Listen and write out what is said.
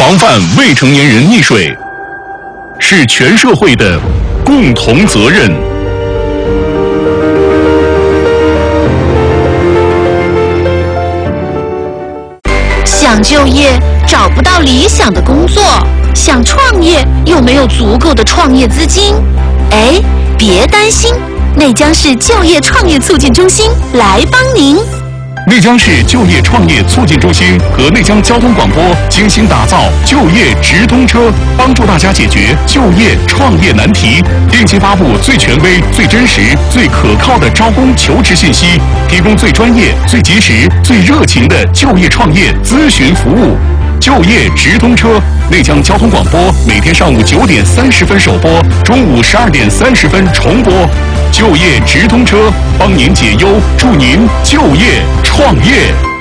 防范未成年人溺水是全社会的共同责任。 想就业找不到理想的工作，想创业又没有足够的创业资金。哎，别担心，内江市就业创业促进中心来帮您。 内江市就业创业促进中心和内江交通广播精心打造就业直通车，帮助大家解决就业创业难题，定期发布最权威、最真实、最可靠的招工求职信息，提供最专业、最及时、最热情的就业创业咨询服务。就业直通车，内江交通广播每天上午9点30分首播，中午12点30分重播。就业直通车，帮您解忧，助您就业创业。